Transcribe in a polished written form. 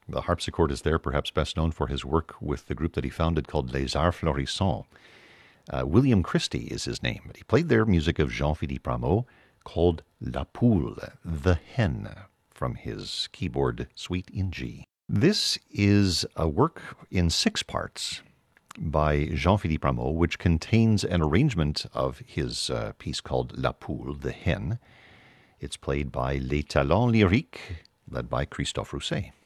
The harpsichord is there, perhaps best known for his work with the group that he founded called Les Arts Florissants. William Christie is his name. He played there music of Jean-Philippe Rameau called La Poule, the Hen, from his keyboard suite in G. This is a work in 6 parts by Jean-Philippe Rameau, which contains an arrangement of his piece called La Poule, the Hen. It's played by Les Talents Lyriques, led by Christophe Rousset.